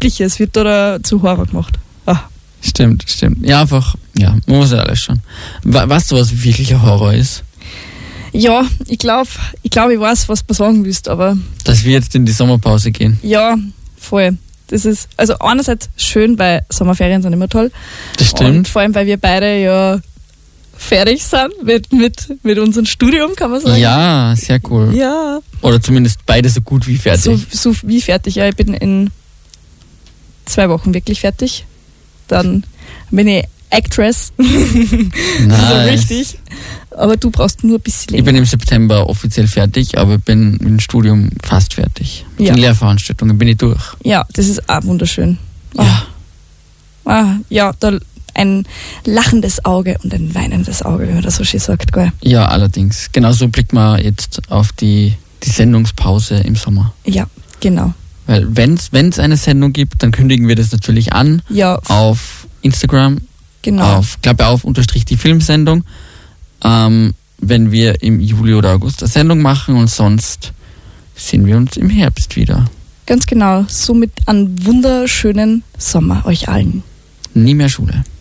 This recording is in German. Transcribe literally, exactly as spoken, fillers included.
Übliches wird da zu Horror gemacht. Ah. Stimmt, stimmt. Ja, einfach, ja, man muss ja alles schon. Weißt du, was wirklicher Horror ist? Ja, ich glaube, ich, glaub, ich weiß, was du sagen willst, aber... Dass wir jetzt in die Sommerpause gehen. Ja, voll. Das ist, also einerseits schön, weil Sommerferien sind immer toll. Das stimmt. Und vor allem, weil wir beide ja fertig sind mit, mit, mit unserem Studium, kann man sagen. Ja, sehr cool. Ja. Oder zumindest beide so gut wie fertig. So, so wie fertig, ja. Ich bin in zwei Wochen wirklich fertig. Dann bin ich Actress. Nice. So richtig. Aber du brauchst nur ein bisschen länger. Ich bin im September offiziell fertig, aber bin mit dem Studium fast fertig. Mit Ja. den Lehrveranstaltungen bin ich durch. Ja, das ist auch wunderschön. Ja. Ah, ja, da ein lachendes Auge und ein weinendes Auge, wie man das so schön sagt, gell? Ja, allerdings. Genauso blickt man jetzt auf die, die Sendungspause im Sommer. Ja, genau. Weil wenn es eine Sendung gibt, dann kündigen wir das natürlich an Ja, auf Instagram, genau. auf Klappe auf unterstrich die Filmsendung, ähm, wenn wir im Juli oder August eine Sendung machen, und sonst sehen wir uns im Herbst wieder. Ganz genau. Somit einen wunderschönen Sommer euch allen. Nie mehr Schule.